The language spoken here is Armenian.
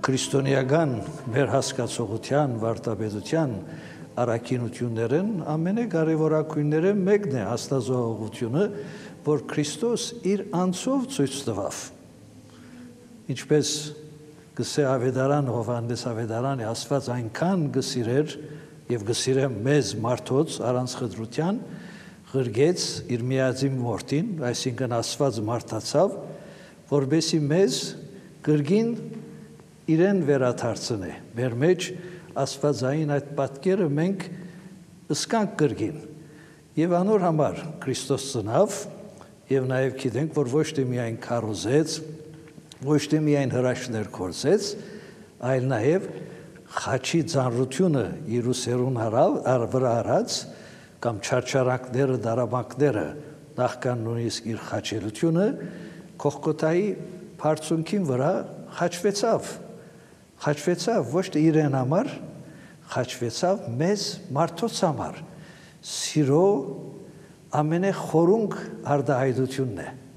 քրիստոնեական մեր հասկացողության, վարդապետության առաքինություններն ամենակարևորագույնները մեկն է աստվածողությունը, որ Քրիստոս իր անձով ցույց տվավ։ Ինչպես գսե ավետարան Հովհաննես ավետարանը Աստված այնքան գսիրեր եւ գսիրե մեզ մարդոց առանց խտրության, ղրգեց իր միածին որդին, այսինքն Աստված մարդացավ, որբեսի մեզ կրգին իրեն վերադարձնե։ Մեր մեջ Աստվածային այդ պատկերը մենք ըսկանք կրգին։ Եվ անոր համար Քրիստոս ծնավ եւ նաեւ գիտենք, որ ոչ թե միայն քարոզեց, ոչ թե միայն հրաշքներ կործեց, այլ նաեւ խաչի ծանրությունը Երուսերուն վրա արած կամ չարչարանքները, դարաբանքները նախքան նույնիսկ իր խաչելությունը Կողգոթայի բարձունքին վրա խաչվեցավ ոչ թե իրեն համար, խաչվեցավ մեզ մարդոց համար։ Սիրո ամենախորունկ արդահայտությունն է։